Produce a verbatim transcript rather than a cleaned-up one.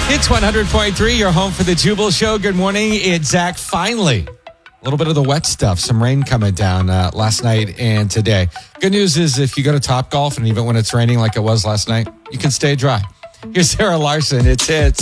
It's one hundred point three, your home for the Jubal Show. Good morning. It's Zach. Finally, a little bit of the wet stuff. Some rain coming down uh, last night and today. Good news is if you go to Top Golf and even when it's raining like it was last night, you can stay dry. Here's Sarah Larson. It's Hits.